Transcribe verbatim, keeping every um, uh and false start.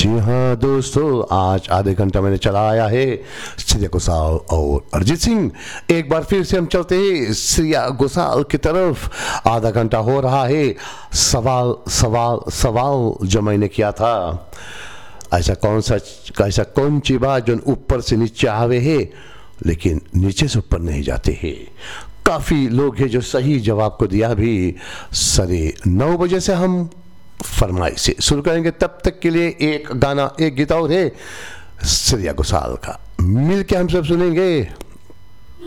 जी हाँ दोस्तों, आज आधे घंटा मैंने चलाया है श्रेया घोषाल और अरिजीत सिंह। एक बार फिर से हम चलते हैं श्रेया घोषाल की तरफ। आधा घंटा हो रहा है। सवाल सवाल सवाल जो मैंने किया था, ऐसा कौन सा ऐसा कौन सी बात जो ऊपर से नीचे आवे है लेकिन नीचे से ऊपर नहीं जाते हैं। काफ़ी लोग हैं जो सही जवाब को दिया। भी साढ़े नौ बजे से हम फरमाइश से शुरू करेंगे। तब तक के लिए एक गाना, एक गीत और है श्रेया घोषाल का, मिल के हम सब सुनेंगे।